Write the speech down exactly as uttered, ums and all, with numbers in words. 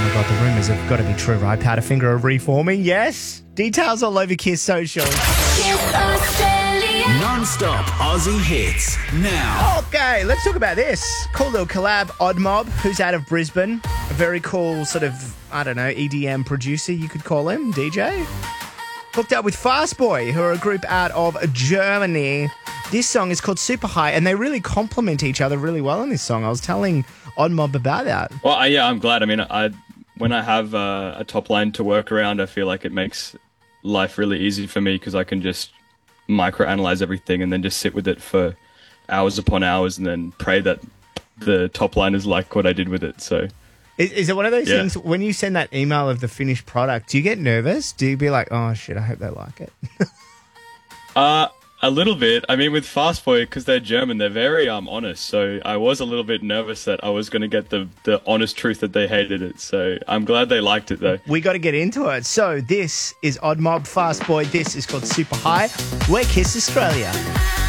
my God, the rumours have got to be true, right? Powderfinger are reforming, yes? Details all over Kiss Social. Kiss Australia. Non-stop Aussie hits now. Okay, let's talk about this. Cool little collab, Odd Mob, who's out of Brisbane. A very cool sort of, I don't know, E D M producer, you could call him, D J. Hooked up with Fast Boy, who are a group out of Germany. This song is called Super High, and they really complement each other really well in this song. I was telling Odd Mob about that. Well, I, yeah, I'm glad. I mean, I when I have uh, a top line to work around, I feel like it makes life really easy for me because I can just microanalyze everything and then just sit with it for hours upon hours and then pray that the top line is like what I did with it. So, Is, is it one of those Yeah. things, when you send that email of the finished product, do you get nervous? Do you be like, oh, shit, I hope they like it? uh, a little bit. I mean, with Fast Boy, because they're German, they're very um honest. So I was a little bit nervous that I was going to get the, the honest truth that they hated it. So I'm glad they liked it, though. We got to get into it. So this is Odd Mob, Fast Boy. This is called Super High. We're Kiss Australia.